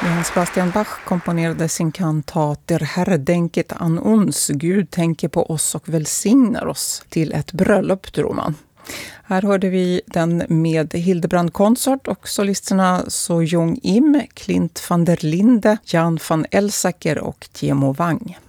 Johann Sebastian Bach komponerade sin kantat Der Herr denket an uns, Gud tänker på oss och välsignar oss, till ett bröllop, tror man. Här hörde vi den med Hildebrand Consort och solisterna So Jung Im, Klint van der Linde, Jan van Elsacker och Timo Wang.